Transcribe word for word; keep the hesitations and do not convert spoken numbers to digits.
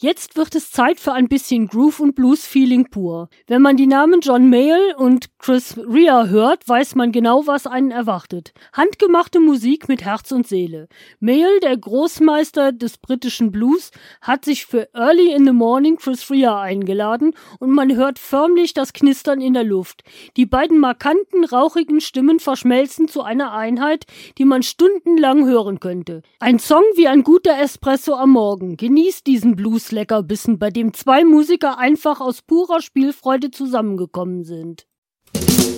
Jetzt wird es Zeit für ein bisschen Groove und Blues-Feeling pur. Wenn man die Namen John Mayall und Chris Rea hört, weiß man genau, was einen erwartet. Handgemachte Musik mit Herz und Seele. Mayall, der Großmeister des britischen Blues, hat sich für Early in the Morning Chris Rea eingeladen und man hört förmlich das Knistern in der Luft. Die beiden markanten, rauchigen Stimmen verschmelzen zu einer Einheit, die man stundenlang hören könnte. Ein Song wie ein guter Espresso am Morgen. Genießt diesen Blues-Leckerbissen, bei dem zwei Musiker einfach aus purer Spielfreude zusammengekommen sind.